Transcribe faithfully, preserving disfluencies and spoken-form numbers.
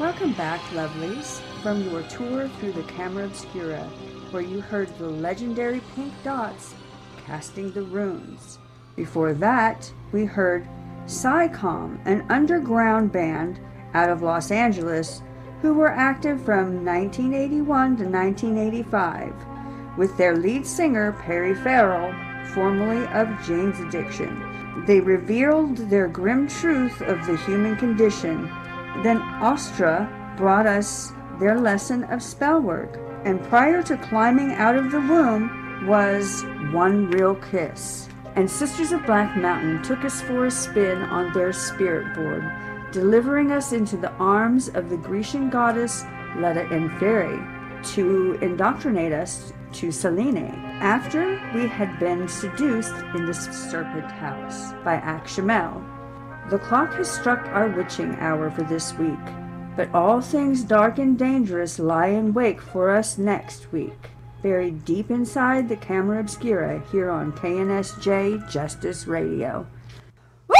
Welcome back, lovelies, from your tour through the Camera Obscura, where you heard the legendary Pink Dots casting the runes. Before that, we heard Psycom, an underground band out of Los Angeles who were active from nineteen eighty-one to nineteen eighty-five, with their lead singer Perry Farrell, formerly of Jane's Addiction. They revealed their grim truth of the human condition. Then Ostra brought us their lesson of spell work, and prior to climbing out of the womb was One Real Kiss. And Sisters of Black Mountain took us for a spin on their spirit board, delivering us into the arms of the Grecian goddess Leda Inferi to indoctrinate us to Selene, after we had been seduced in the Serpent House by Akshemel. The clock has struck our witching hour for this week, but all things dark and dangerous lie in wake for us next week, buried deep inside the Camera Obscura here on K N S J Justice Radio.